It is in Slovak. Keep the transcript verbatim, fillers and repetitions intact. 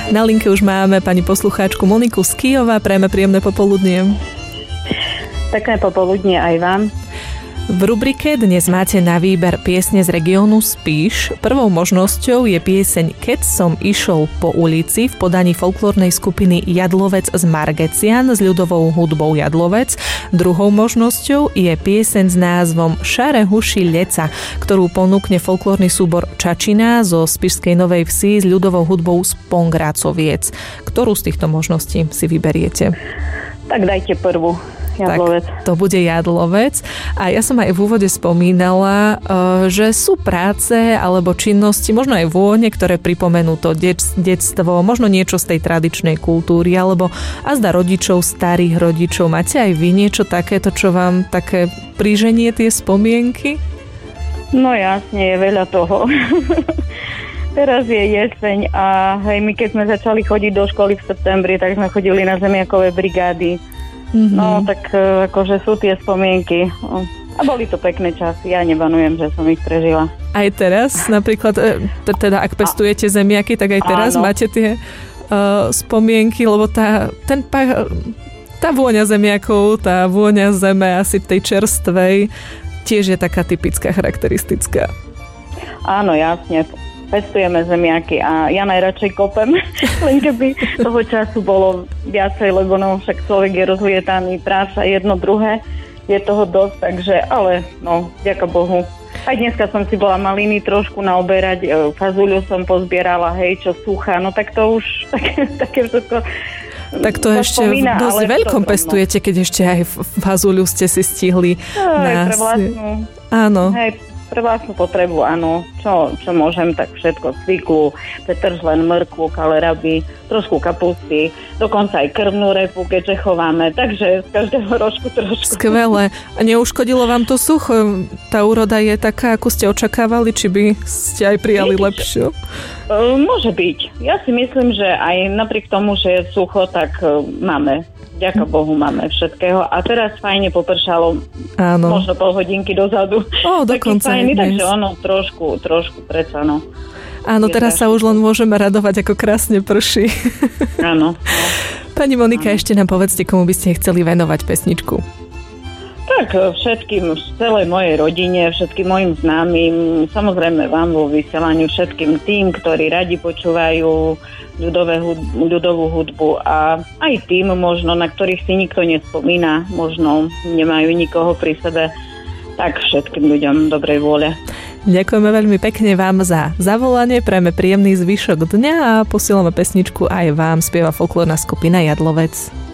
Na linke už máme pani poslucháčku Moniku z Kyjova. Prejme príjemné popoludnie. Pekné popoludnie aj vám. V rubrike dnes máte na výber piesne z regiónu Spiš. Prvou možnosťou je pieseň Keď som išiel po ulici v podaní folklórnej skupiny Jadlovec z Margecian s ľudovou hudbou Jadlovec. Druhou možnosťou je pieseň s názvom Šare huši leca, ktorú ponúkne folklórny súbor Čačina zo Spišskej Novej Vsi s ľudovou hudbou z Pongrácoviec. Ktorú z týchto možností si vyberiete? Tak dajte prvú. Jadlovec. Tak to bude Jadlovec. A ja som aj v úvode spomínala, že sú práce alebo činnosti, možno aj vône, ktoré pripomenú to detstvo, možno niečo z tej tradičnej kultúry, alebo azda rodičov, starých rodičov. Máte aj vy niečo takéto, čo vám také priženie tie spomienky? No jasne, je veľa toho. Teraz je jeseň a hej, my keď sme začali chodiť do školy v septembri, tak sme chodili na zemiakové brigády. Mm-hmm. No, tak akože sú tie spomienky. A boli to pekné časy. Ja nevanujem, že som ich prežila. Aj teraz? Napríklad, teda ak pestujete a... zemiaky, tak aj teraz áno. Máte tie uh, spomienky, lebo tá, ten, tá vôňa zemiakov, tá vôňa zeme asi tej čerstvej tiež je taká typická, charakteristická. Áno, jasne. Pestujeme zemiaky a ja najradšej kopem, len keby toho času bolo viacej, lebo no však človek je rozlietaný, práca jedno, druhé, je toho dosť, takže, ale no, ďaká Bohu. Aj dneska som si bola maliny trošku naoberať, fazuľu som pozbierala, hej, čo suchá, no tak to už také, také všetko. Tak to ešte spomína, v dosť veľkom pestujete, keď ešte aj fazuľu ste si stihli. Aj, pre vlastnú. Áno. Hej, pre vlastnú potrebu, áno. Čo, čo môžem, tak všetko. Cviklu, petržlen, mrkvu, kaleraby, trošku kapusty, dokonca aj krvnú repu, keďže chováme. Takže z každého rožku trošku. Skvelé. A neuškodilo vám to sucho? Tá úroda je taká, ako ste očakávali? Či by ste aj prijali lepšiu? Môže byť. Ja si myslím, že aj napriek tomu, že je sucho, tak máme. Ďaká Bohu, máme všetkého. A teraz fajne popršalo. Áno. Možno pol hodinky dozadu. Ó, dokonca fajný, takže ono trošku, trošku predsa, no. Áno, je teraz sa už len môžeme radovať, ako krásne prší. Áno. Pani Monika, áno. Ešte nám povedzte, komu by ste chceli venovať pesničku. Tak všetkým, celej mojej rodine, všetkým mojim známym, samozrejme vám vo vysielaniu, všetkým tým, ktorí radi počúvajú ľudové, ľudovú hudbu a aj tým možno, na ktorých si nikto nespomína, možno nemajú nikoho pri sebe, tak všetkým ľuďom dobrej vôle. Ďakujeme veľmi pekne vám za zavolanie, prajeme príjemný zvyšok dňa a posielame pesničku aj vám, spieva folklórna skupina Jadlovec.